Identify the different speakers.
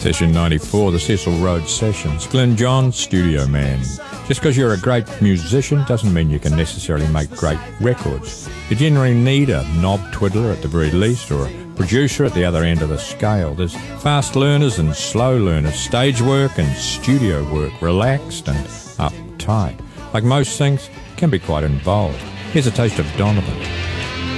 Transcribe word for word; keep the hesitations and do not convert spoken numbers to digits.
Speaker 1: Session ninety-four, the Cecil Rhodes Sessions. Glyn John, Studio Man. Just because you're a great musician doesn't mean you can necessarily make great records. You generally need a knob twiddler at the very least, or a producer at the other end of the scale. There's fast learners and slow learners, stage work and studio work, relaxed and uptight. Like most things, it can be quite involved. Here's a taste of Donovan.